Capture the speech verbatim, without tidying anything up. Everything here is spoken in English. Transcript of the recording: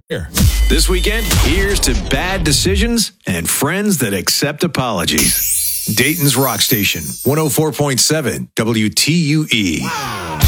Here. This weekend, here's to bad decisions and friends that accept apologies. Dayton's Rock Station, one oh four point seven W T U E.